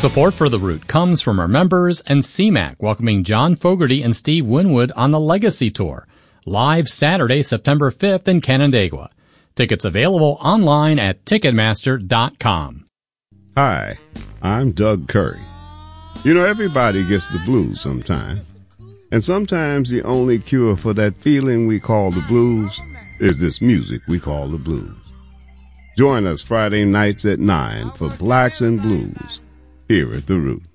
Support for The Root comes from our members and CMAC, welcoming John Fogerty and Steve Winwood on the Legacy Tour, live Saturday, September 5th in Canandaigua. Tickets available online at Ticketmaster.com. Hi, I'm Doug Curry. You know, everybody gets the blues sometime. And sometimes the only cure for that feeling we call the blues is this music we call the blues. Join us Friday nights at 9 for Blacks and Blues here at The Root.